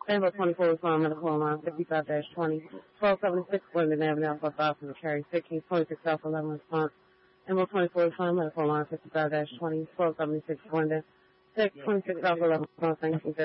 Rainbow 24 was on medical line 55-20. 1276 Glendon Avenue, Alpha 5 from the carry 1626 Alpha 11 response. Rainbow 24 was on medical line 55-20. 1276 Glendon. 626 Alpha 11 response. 1930.